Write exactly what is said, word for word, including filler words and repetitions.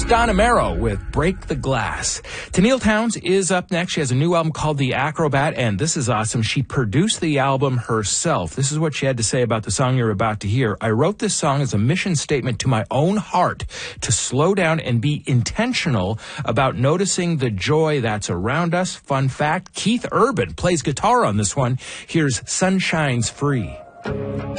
Donna Merrow with Break the Glass. Tennille Townes is up next. She has a new album called The Acrobat, and this is awesome. She produced the album herself. This is what she had to say about the song you're about to hear. I wrote this song as a mission statement to my own heart to slow down and be intentional about noticing the joy that's around us. Fun fact, Keith Urban plays guitar on this one. Here's Sunshine's Free.